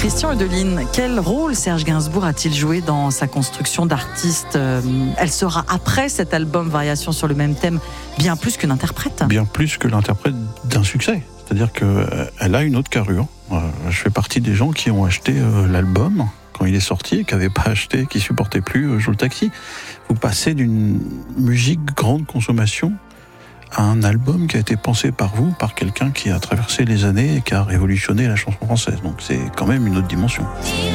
Christian Eudeline, quel rôle Serge Gainsbourg a-t-il joué dans sa construction d'artiste ? Elle sera, après cet album Variations sur le même thème, bien plus qu'une interprète. Bien plus que l'interprète d'un succès. C'est-à-dire qu'elle a une autre carrure. Je fais partie des gens qui ont acheté l'album quand il est sorti et qui n'avaient pas acheté, qui ne supportaient plus Joue le taxi. Vous passez d'une musique grande consommation à un album qui a été pensé par vous, par quelqu'un qui a traversé les années et qui a révolutionné la chanson française. Donc c'est quand même une autre dimension.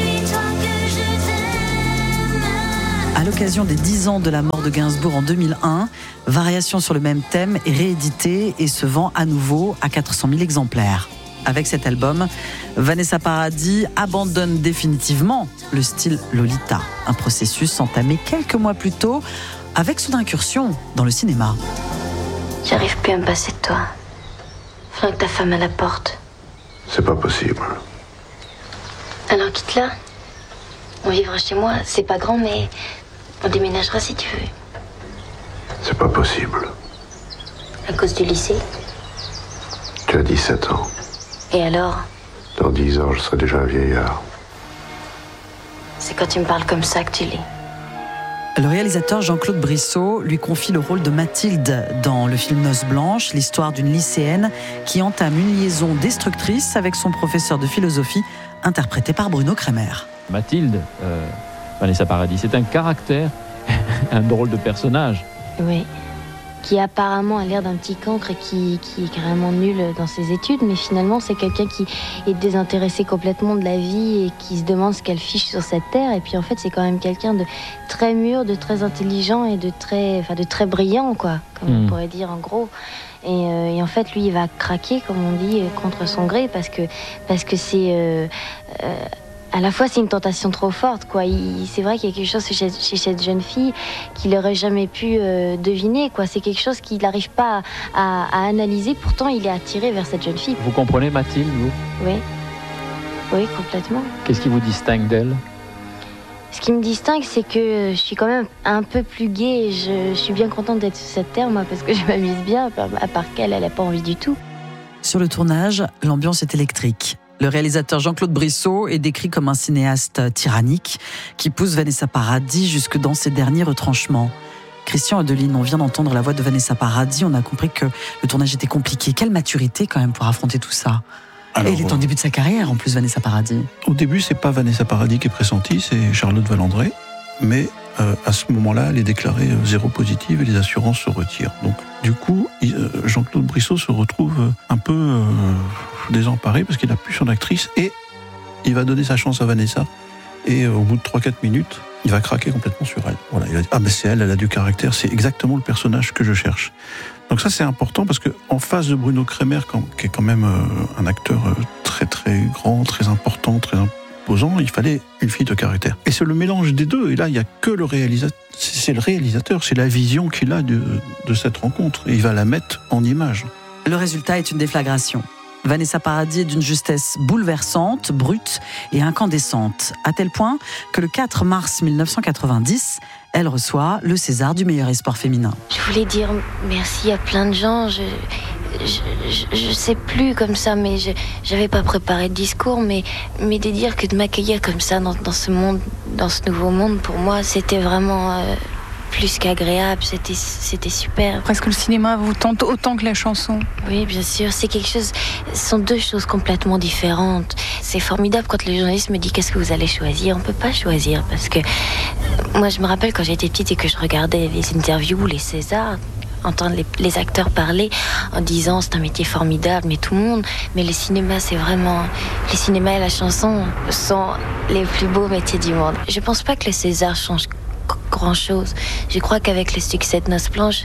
À l'occasion des 10 ans de la mort de Gainsbourg en 2001, Variations sur le même thème est réédité et se vend à nouveau à 400 000 exemplaires. Avec cet album, Vanessa Paradis abandonne définitivement le style Lolita, un processus entamé quelques mois plus tôt avec son incursion dans le cinéma. J'arrive plus à me passer de toi. Faudra que ta femme à la porte. C'est pas possible. Alors quitte-la. On vivra chez moi. C'est pas grand, mais on déménagera si tu veux. C'est pas possible. À cause du lycée. Tu as 17 ans. Et alors ? Dans 10 ans, je serai déjà un vieillard. C'est quand tu me parles comme ça que tu l'es. Le réalisateur Jean-Claude Brissot lui confie le rôle de Mathilde dans le film Noces blanches, l'histoire d'une lycéenne qui entame une liaison destructrice avec son professeur de philosophie, interprété par Bruno Kremer. Mathilde, Vanessa Paradis, c'est un caractère, un drôle de personnage. Oui. Qui apparemment a l'air d'un petit cancre et qui est carrément nul dans ses études, mais finalement c'est quelqu'un qui est désintéressé complètement de la vie et qui se demande ce qu'elle fiche sur cette terre. Et puis en fait c'est quand même quelqu'un de très mûr, de très intelligent et de très brillant, quoi, comme on pourrait dire en gros. Et en fait lui il va craquer, comme on dit, contre son gré parce que c'est à la fois, c'est une tentation trop forte, quoi. C'est vrai qu'il y a quelque chose chez cette jeune fille qu'il n'aurait jamais pu deviner, quoi. C'est quelque chose qu'il n'arrive pas à analyser. Pourtant, il est attiré vers cette jeune fille. Vous comprenez Mathilde, vous ? Oui, complètement. Qu'est-ce qui vous distingue d'elle ? Ce qui me distingue, c'est que je suis quand même un peu plus gaie. Et je suis bien contente d'être sur cette terre, moi, parce que je m'amuse bien, à part qu'elle n'a pas envie du tout. Sur le tournage, l'ambiance est électrique. Le réalisateur Jean-Claude Brissot est décrit comme un cinéaste tyrannique qui pousse Vanessa Paradis jusque dans ses derniers retranchements. Christian Eudeline, on vient d'entendre la voix de Vanessa Paradis, on a compris que le tournage était compliqué. Quelle maturité quand même pour affronter tout ça. Alors, et elle est en début de sa carrière en plus, Vanessa Paradis. Au début, c'est pas Vanessa Paradis qui est pressentie, c'est Charlotte Valandré. Mais à ce moment-là, elle est déclarée zéro positive et les assurances se retirent. Donc du coup, Jean-Claude Brissot se retrouve un peu désemparé parce qu'il n'a plus son actrice et il va donner sa chance à Vanessa. Et au bout de 3-4 minutes, il va craquer complètement sur elle. Voilà, il va dire « Ah ben c'est elle a du caractère, c'est exactement le personnage que je cherche ». Donc ça c'est important parce qu'en face de Bruno Kremer, qui est quand même un acteur très très grand, très important, très imposant, il fallait une fille de caractère. Et c'est le mélange des deux. Et là, il n'y a que le réalisateur. C'est le réalisateur, c'est la vision qu'il a de cette rencontre. Et il va la mettre en image. Le résultat est une déflagration. Vanessa Paradis est d'une justesse bouleversante, brute et incandescente, à tel point que le 4 mars 1990, elle reçoit le César du meilleur espoir féminin. Je voulais dire merci à plein de gens. Je sais plus comme ça, mais j'avais pas préparé de discours, mais de dire que de m'accueillir comme ça dans ce monde, dans ce nouveau monde, pour moi, c'était vraiment plus qu'agréable. C'était super. Est-ce que le cinéma vous tente autant que la chanson ? Oui, bien sûr. C'est quelque chose. Ce sont deux choses complètement différentes. C'est formidable quand les journalistes me disent qu'est-ce que vous allez choisir. On peut pas choisir parce que moi, je me rappelle quand j'étais petite et que je regardais les interviews, les Césars. Entendre les acteurs parler en disant c'est un métier formidable, mais tout le monde, mais le cinéma c'est vraiment, les cinémas et la chanson sont les plus beaux métiers du monde. Je pense pas que le César change grand chose. Je crois qu'avec le succès de Noces blanches,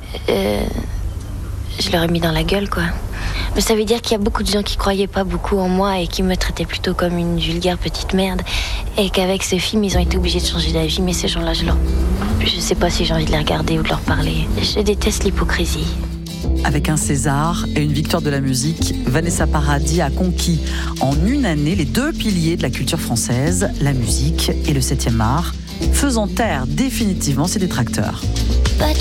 je leur ai mis dans la gueule, quoi. Mais ça veut dire qu'il y a beaucoup de gens qui croyaient pas beaucoup en moi et qui me traitaient plutôt comme une vulgaire petite merde. Et qu'avec ce film, ils ont été obligés de changer d'avis. Mais ces gens-là, je sais pas si j'ai envie de les regarder ou de leur parler. Je déteste l'hypocrisie. Avec un César et une victoire de la musique, Vanessa Paradis a conquis en une année les deux piliers de la culture française, la musique et le 7e art, faisant taire définitivement ses détracteurs.